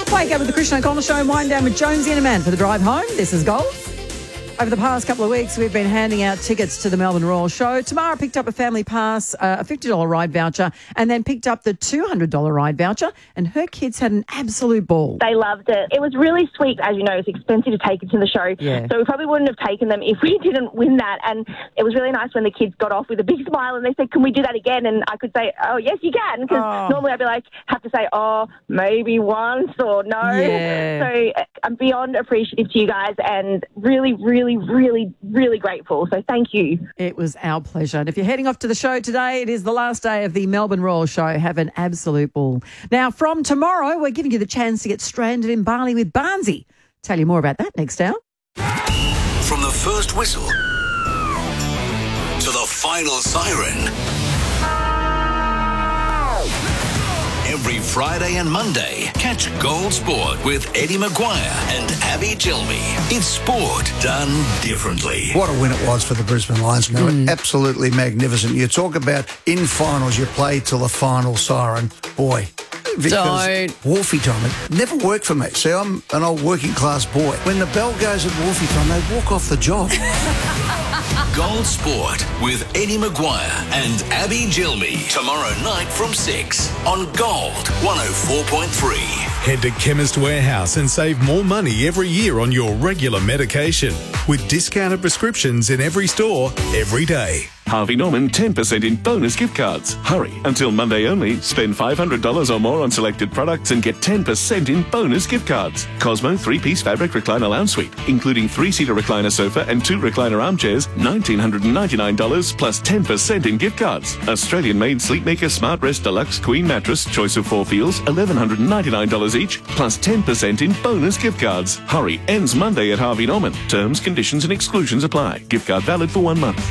Wake up with the Christian O'Connell Show and wind down with Jonesy and Amanda for the drive home. This is Gold. Over the past couple of weeks, we've been handing out tickets to the Melbourne Royal Show. Tamara picked up a family pass, a $50 ride voucher, and then picked up the $200 ride voucher, and her kids had an absolute ball. They loved it. It was really sweet. As you know, it's expensive to take it to the show, so we probably wouldn't have taken them if we didn't win that. And it was really nice when the kids got off with a big smile and they said, can we do that again? And I could say, oh, yes, you can, because normally I'd be like, have to say, oh, maybe once or no. Yeah. So I'm beyond appreciative to you guys and really, really, really grateful. So thank you. It was our pleasure. And if you're heading off to the show today, it is the last day of the Melbourne Royal Show. Have an absolute ball. Now, from tomorrow, we're giving you the chance to get stranded in Bali with Barnsey. Tell you more about that next hour. From the first whistle to the final siren. Every Friday and Monday, catch Gold Sport with Eddie Maguire and Abby Gilmy. It's sport done differently. What a win it was for the Brisbane Lions. Now, absolutely magnificent. You talk about in finals, you play till the final siren. Boy, because Wharfie time, it never worked for me. See, I'm an old working class boy. When the bell goes at Wharfie time, they walk off the job. Gold Sport with Eddie Maguire and Abby Gilmy. Tomorrow night from 6 on Gold 104.3. Head to Chemist Warehouse and save more money every year on your regular medication with discounted prescriptions in every store every day. Harvey Norman 10% in bonus gift cards. Hurry, until Monday only. Spend $500 or more on selected products and get 10% in bonus gift cards. Cosmo 3-piece fabric recliner lounge suite, including 3-seater recliner sofa and 2 recliner armchairs, $1,999 plus 10% in gift cards. Australian-made Sleepmaker Smart Rest Deluxe Queen Mattress, choice of 4 feels, $1,199 each, plus 10% in bonus gift cards. Hurry, ends Monday at Harvey Norman. Terms, conditions and exclusions apply. Gift card valid for 1 month.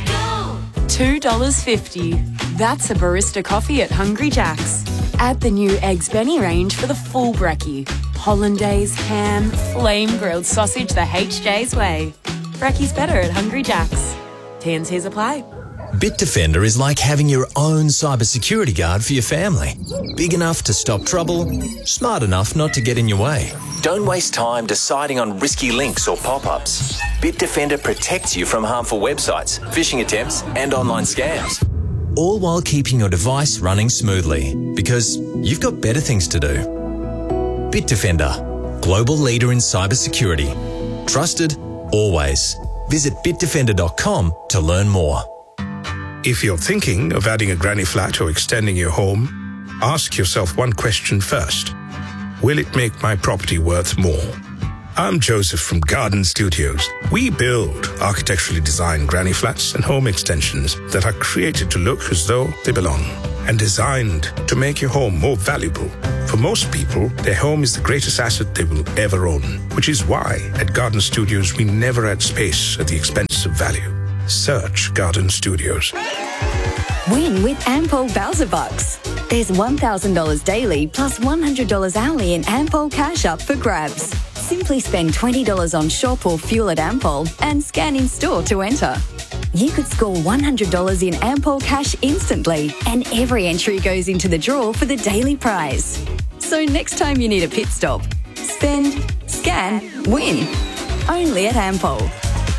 $2.50. That's a barista coffee at Hungry Jack's. Add the new Eggs Benny range for the full brekkie. Hollandaise, ham, flame-grilled sausage the HJ's way. Brekkie's better at Hungry Jack's. T&Cs apply. Bitdefender is like having your own cybersecurity guard for your family. Big enough to stop trouble, smart enough not to get in your way. Don't waste time deciding on risky links or pop-ups. Bitdefender protects you from harmful websites, phishing attempts and online scams. All while keeping your device running smoothly, because you've got better things to do. Bitdefender, global leader in cybersecurity. Trusted, always. Visit bitdefender.com to learn more. If you're thinking of adding a granny flat or extending your home, ask yourself one question first. Will it make my property worth more? I'm Joseph from Garden Studios. We build architecturally designed granny flats and home extensions that are created to look as though they belong and designed to make your home more valuable. For most people, their home is the greatest asset they will ever own, which is why at Garden Studios we never add space at the expense of value. Search Garden Studios. Win with Ampol Bowser Bucks. There's $1,000 daily plus $100 hourly in Ampol cash up for grabs. Simply spend $20 on shop or fuel at Ampol and scan in store to enter. You could score $100 in Ampol cash instantly, and every entry goes into the draw for the daily prize. So next time you need a pit stop, spend, scan, win. Only at Ampol.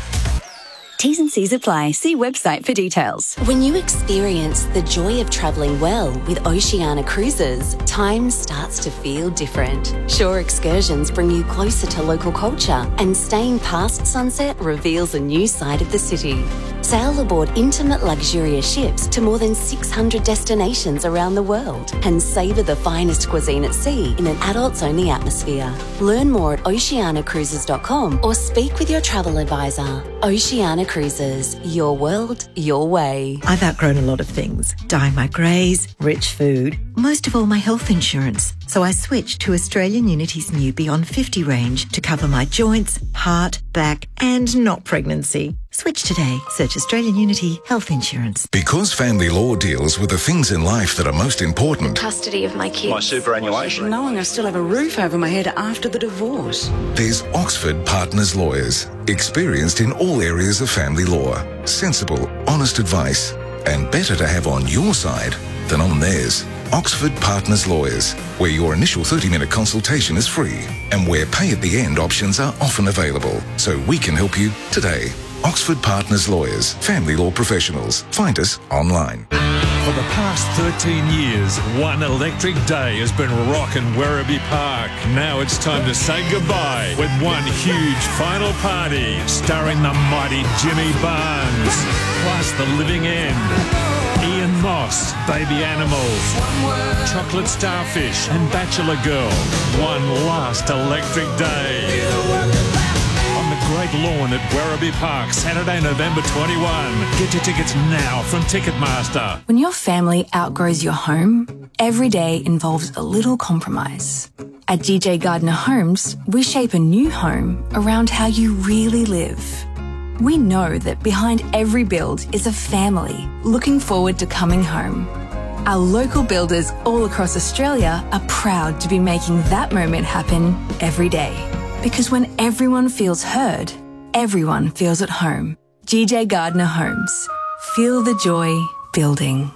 T's and C's apply. See website for details. When you experience the joy of travelling well with Oceania Cruises, time starts to feel different. Shore excursions bring you closer to local culture, and staying past sunset reveals a new side of the city. Sail aboard intimate, luxurious ships to more than 600 destinations around the world and savour the finest cuisine at sea in an adults-only atmosphere. Learn more at oceaniacruises.com or speak with your travel advisor. Oceania Cruises, your world, your way. I've outgrown a lot of things. Dyeing my greys, rich food, most of all my health insurance. So I switched to Australian Unity's new Beyond 50 range to cover my joints, heart, back and not pregnancy. Switch today. Search Australian Unity Health Insurance. Because family law deals with the things in life that are most important. Custody of my kids. My superannuation. Knowing I still have a roof over my head after the divorce. There's Oxford Partners Lawyers, experienced in all areas of family law. Sensible, honest advice, and better to have on your side than on theirs. Oxford Partners Lawyers, where your initial 30-minute consultation is free and where pay-at-the-end options are often available, so we can help you today. Oxford Partners Lawyers, family law professionals. Find us online. For the past 13 years, one electric day has been rocking Werribee Park. Now it's time to say goodbye with one huge final party starring the mighty Jimmy Barnes, plus The Living End, Ian Moss, Baby Animals, Chocolate Starfish and Bachelor Girl. One last electric day. On the Great Lawn at Werribee Park, Saturday, November 21. Get your tickets now from Ticketmaster. When your family outgrows your home, every day involves a little compromise. At DJ Gardner Homes, we shape a new home around how you really live. We know that behind every build is a family looking forward to coming home. Our local builders all across Australia are proud to be making that moment happen every day. Because when everyone feels heard, everyone feels at home. DJ Gardner Homes. Feel the joy building.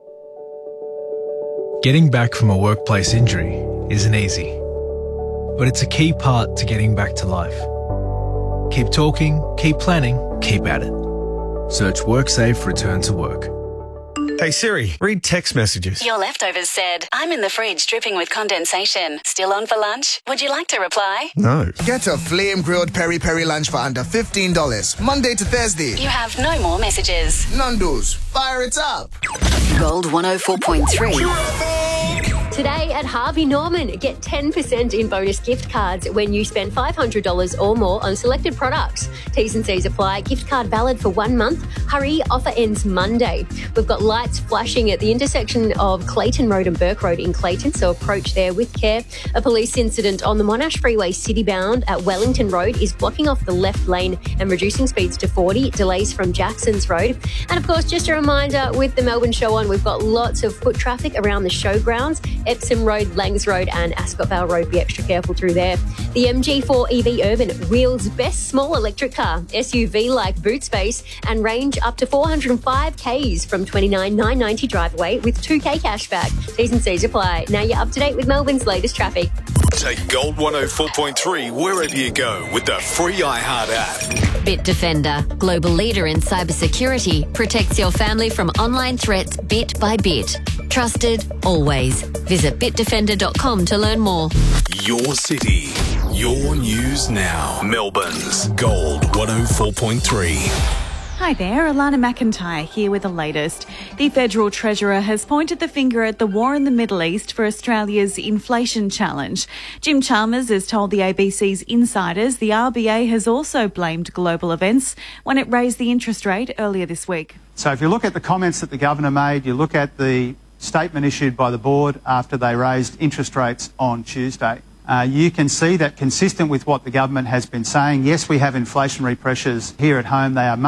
Getting back from a workplace injury isn't easy, but it's a key part to getting back to life. Keep talking, keep planning, keep at it. Search WorkSafe Return to Work. Hey Siri, read text messages. Your leftovers said, I'm in the fridge dripping with condensation. Still on for lunch? Would you like to reply? No. Get a flame-grilled peri-peri lunch for under $15, Monday to Thursday. You have no more messages. Nando's, fire it up. Gold 104.3. Today at Harvey Norman, get 10% in bonus gift cards when you spend $500 or more on selected products. T's and C's apply. Gift card valid for 1 month. Hurry, offer ends Monday. We've got lights flashing at the intersection of Clayton Road and Burke Road in Clayton, so approach there with care. A police incident on the Monash Freeway citybound at Wellington Road is blocking off the left lane and reducing speeds to 40. Delays from Jackson's Road. And of course, just a reminder, with the Melbourne Show on, we've got lots of foot traffic around the showgrounds. Epsom Road, Langs Road and Ascot Vale Road. Be extra careful through there. The MG4 EV Urban, Wheels' best small electric car. SUV-like boot space and range up to 405 Ks from $29,990 drive away with $2K cashback. T's and C's apply. Now you're up to date with Melbourne's latest traffic. Take Gold 104.3 wherever you go with the free iHeart app. Bitdefender, global leader in cybersecurity, protects your family from online threats bit by bit. Trusted, always. Visit bitdefender.com to learn more. Your city, your news now. Melbourne's Gold 104.3. Hi there, Alana McIntyre here with the latest. The Federal Treasurer has pointed the finger at the war in the Middle East for Australia's inflation challenge. Jim Chalmers has told the ABC's Insiders the RBA has also blamed global events when it raised the interest rate earlier this week. So if you look at the comments that the Governor made, you look at the statement issued by the board after they raised interest rates on Tuesday, you can see that consistent with what the government has been saying, yes, we have inflationary pressures here at home. They are